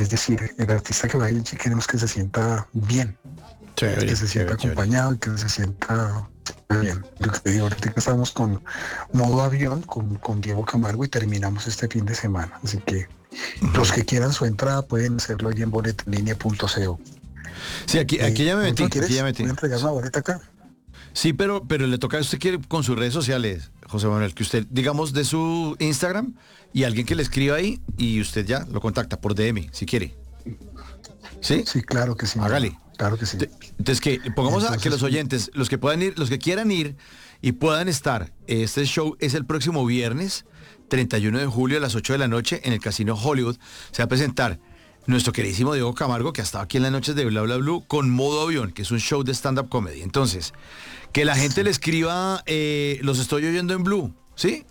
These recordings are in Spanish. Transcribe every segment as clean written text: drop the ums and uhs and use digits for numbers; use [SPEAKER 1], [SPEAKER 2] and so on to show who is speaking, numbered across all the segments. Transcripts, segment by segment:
[SPEAKER 1] Es decir, el artista que baile queremos que se sienta bien,
[SPEAKER 2] Chévere,
[SPEAKER 1] que se sienta
[SPEAKER 2] chévere, chévere.
[SPEAKER 1] acompañado, que se sienta bien. Lo que te digo, ahorita estamos con modo avión, con Diego Camargo y terminamos este fin de semana. Así que los que quieran su entrada pueden hacerlo ahí en boletaenlinea.co.
[SPEAKER 2] Sí, aquí ya me metí,
[SPEAKER 1] ¿Tú
[SPEAKER 2] aquí ya
[SPEAKER 1] quieres?
[SPEAKER 2] me
[SPEAKER 1] ¿Voy
[SPEAKER 2] metí.
[SPEAKER 1] a entregar una boleta acá?
[SPEAKER 2] Sí, pero le toca a usted que con sus redes sociales, José Manuel, que usted, digamos, de su Instagram y alguien que le escriba ahí y usted ya lo contacta por DM, si quiere. ¿Sí?
[SPEAKER 1] Sí, claro que sí, mi
[SPEAKER 2] Hágale.
[SPEAKER 1] hermano, claro que sí.
[SPEAKER 2] Entonces que pongamos a que
[SPEAKER 1] Entonces,
[SPEAKER 2] los oyentes, los que puedan ir, los que quieran ir y puedan estar, este show es el próximo viernes, 31 de julio a las 8 de la noche en el Casino Hollywood. Se va a presentar nuestro queridísimo Diego Camargo, que ha estado aquí en las noches de Bla Bla Blue, con Modo Avión, que es un show de stand-up comedy. Entonces, que la gente le escriba, los estoy oyendo en Blue, ¿sí?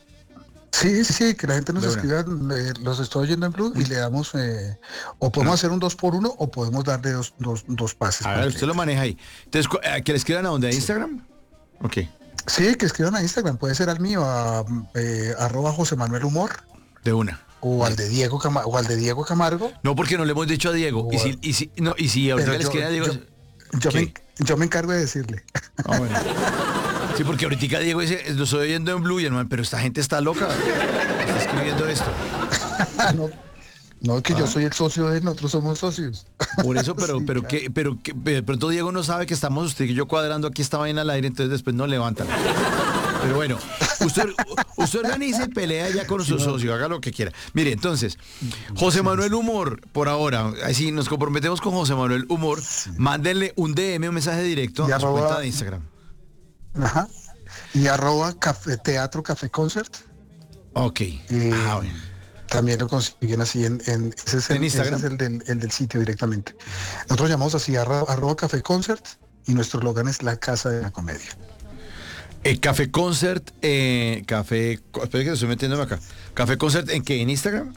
[SPEAKER 1] sí, que la gente nos
[SPEAKER 2] De una.
[SPEAKER 1] escriba, los estoy oyendo en Blue y le damos, o podemos hacer un 2 por 1 o podemos darle dos pases
[SPEAKER 2] A ver, usted lo
[SPEAKER 1] completos.
[SPEAKER 2] maneja ahí. Entonces, que le escriban a dónde, a
[SPEAKER 1] Sí.
[SPEAKER 2] Instagram. Ok.
[SPEAKER 1] Sí, que escriban a Instagram, puede ser al mío, a arroba José Manuel Humor,
[SPEAKER 2] De una.
[SPEAKER 1] o al de o al de Diego Camargo,
[SPEAKER 2] No, porque no le hemos dicho a Diego.
[SPEAKER 1] o a-
[SPEAKER 2] Y si ahorita
[SPEAKER 1] pero
[SPEAKER 2] le escriben a Diego,
[SPEAKER 1] yo,
[SPEAKER 2] ¿qué?
[SPEAKER 1] yo me encargo de decirle.
[SPEAKER 2] Ah, bueno. Sí, porque ahorita Diego dice, lo estoy oyendo en Blue, y hermano, pero esta gente está loca. Está escribiendo esto.
[SPEAKER 1] no, no, que yo soy el socio de él, nosotros somos socios.
[SPEAKER 2] Por eso, pero,
[SPEAKER 1] Sí,
[SPEAKER 2] pero
[SPEAKER 1] claro.
[SPEAKER 2] que, pero que de pronto Diego no sabe que estamos usted y yo cuadrando aquí esta vaina al aire, entonces después no levantan. Pero bueno, usted organiza y pelea ya con su socio, haga lo que quiera. Mire, entonces, José Manuel Humor, por ahora, así nos comprometemos con José Manuel Humor, mándenle un DM, un mensaje directo
[SPEAKER 1] Y
[SPEAKER 2] a su cuenta
[SPEAKER 1] arroba,
[SPEAKER 2] de Instagram.
[SPEAKER 1] ajá, y arroba Teatro Café Concert.
[SPEAKER 2] Ok.
[SPEAKER 1] Eh,
[SPEAKER 2] Bueno.
[SPEAKER 1] También lo consiguen así ese es
[SPEAKER 2] En
[SPEAKER 1] ese
[SPEAKER 2] Instagram.
[SPEAKER 1] es el del sitio directamente. Nosotros llamamos así arroba Café Concert y nuestro eslogan es la casa de la comedia.
[SPEAKER 2] Café Concert, espera que estoy metiéndome acá. Café Concert, ¿en qué? ¿En Instagram?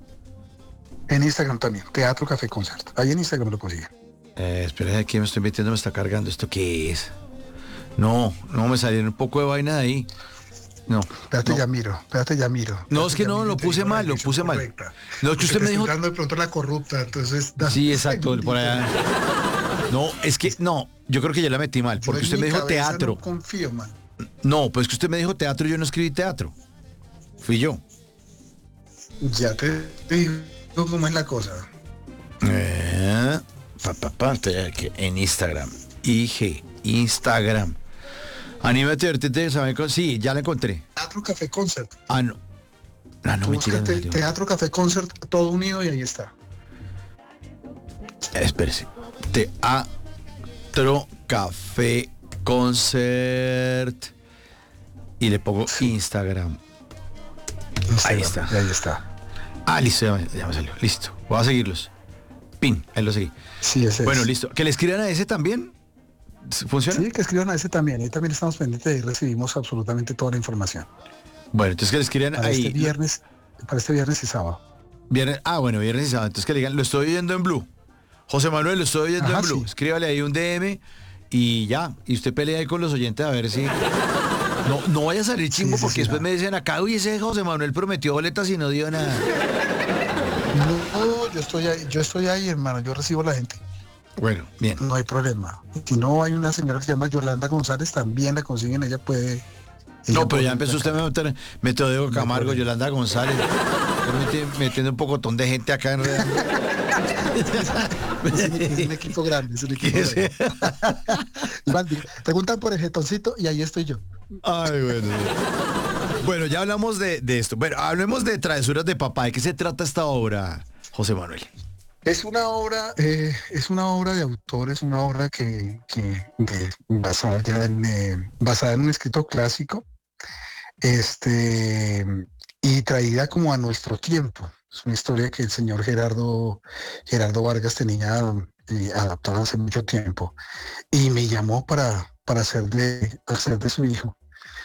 [SPEAKER 1] En Instagram también, Teatro Café Concert. Ahí en Instagram lo consiguen.
[SPEAKER 2] Espera, aquí me estoy metiendo, me está cargando. ¿Esto qué es? No, me salieron un poco de vaina de ahí. No,
[SPEAKER 1] Espérate,
[SPEAKER 2] no.
[SPEAKER 1] ya miro, espérate, ya miro.
[SPEAKER 2] No, es
[SPEAKER 1] Espérate,
[SPEAKER 2] que
[SPEAKER 1] ya
[SPEAKER 2] no,
[SPEAKER 1] miro y
[SPEAKER 2] lo
[SPEAKER 1] te
[SPEAKER 2] puse
[SPEAKER 1] digo la
[SPEAKER 2] mal, lo
[SPEAKER 1] dirección
[SPEAKER 2] puse mal.
[SPEAKER 1] correcta.
[SPEAKER 2] No, que
[SPEAKER 1] Porque
[SPEAKER 2] usted
[SPEAKER 1] te
[SPEAKER 2] me
[SPEAKER 1] estoy
[SPEAKER 2] dijo.
[SPEAKER 1] dando de pronto la corrupta, entonces dame
[SPEAKER 2] Sí,
[SPEAKER 1] un
[SPEAKER 2] exacto, por
[SPEAKER 1] segundito.
[SPEAKER 2] allá. No, es que, no, yo creo que ya la metí mal,
[SPEAKER 1] Yo
[SPEAKER 2] porque
[SPEAKER 1] en
[SPEAKER 2] usted
[SPEAKER 1] mi
[SPEAKER 2] me dijo
[SPEAKER 1] cabeza
[SPEAKER 2] teatro.
[SPEAKER 1] no confío, man.
[SPEAKER 2] No, pues que usted me dijo teatro y yo no escribí teatro. Fui yo.
[SPEAKER 1] Ya te digo cómo es la cosa.
[SPEAKER 2] Estoy aquí en Instagram. Instagram. Anímate a divertirte, ¿sabe? Sí, ya la encontré.
[SPEAKER 1] Teatro Café Concert.
[SPEAKER 2] Ah, no. Ah, no,
[SPEAKER 1] Tú
[SPEAKER 2] mentira, no
[SPEAKER 1] búscate
[SPEAKER 2] salió.
[SPEAKER 1] Teatro Café Concert todo unido y ahí está.
[SPEAKER 2] Espérese. Teatro Café Concert. Y le pongo Instagram. Ahí está.
[SPEAKER 1] Y ahí está.
[SPEAKER 2] Ah, listo, ya me salió. Listo. Voy a seguirlos. Pin, ahí lo seguí.
[SPEAKER 1] Sí, ese
[SPEAKER 2] Bueno,
[SPEAKER 1] es.
[SPEAKER 2] listo. ¿Que le escriban a ese también? ¿Funciona?
[SPEAKER 1] Sí, que escriban a ese también. Ahí también estamos pendientes y recibimos absolutamente toda la información.
[SPEAKER 2] Bueno, entonces que le escriban
[SPEAKER 1] Para
[SPEAKER 2] ahí.
[SPEAKER 1] para este viernes y sábado.
[SPEAKER 2] Viernes, bueno, viernes y sábado. Entonces que le digan, lo estoy oyendo en Blue. José Manuel, lo estoy oyendo
[SPEAKER 1] Ajá,
[SPEAKER 2] en Blue.
[SPEAKER 1] sí.
[SPEAKER 2] Escríbale ahí un DM y ya. Y usted pelea ahí con los oyentes a ver si. No vaya a salir chimbo
[SPEAKER 1] Sí,
[SPEAKER 2] porque después
[SPEAKER 1] no.
[SPEAKER 2] me dicen acá, uy, ese José Manuel prometió boletas y no dio nada.
[SPEAKER 1] No, yo estoy ahí, hermano. Yo recibo a la gente.
[SPEAKER 2] Bueno, bien.
[SPEAKER 1] No hay problema. Si no, hay una señora que se llama Yolanda González, también la consiguen, ella puede.
[SPEAKER 2] No, pero
[SPEAKER 1] puede
[SPEAKER 2] ya empezó usted a meter Diego Camargo,
[SPEAKER 1] problema.
[SPEAKER 2] Yolanda González. Metiendo un pocotón de gente acá enredando.
[SPEAKER 1] Es un equipo grande, es un equipo grande. Iván, preguntan por el jetoncito y ahí estoy yo.
[SPEAKER 2] Ay, bueno. Bueno, ya hablamos de esto. Bueno, hablemos de Travesuras de Papá. ¿De qué se trata esta obra, José Manuel?
[SPEAKER 1] Es una obra de autor, es una obra basada en un escrito clásico, y traída como a nuestro tiempo. Es una historia que el señor Gerardo Vargas tenía adaptada hace mucho tiempo y me llamó para hacer de su hijo.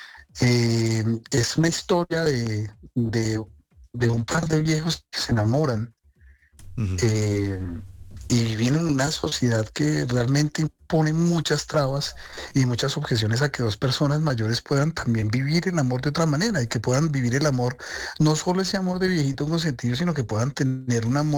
[SPEAKER 1] Es una historia de un par de viejos que se enamoran,
[SPEAKER 2] Ujú.
[SPEAKER 1] eh, y viven en una sociedad que realmente impone muchas trabas y muchas objeciones a que dos personas mayores puedan también vivir el amor de otra manera y que puedan vivir el amor, no solo ese amor de viejito consentido, sino que puedan tener un amor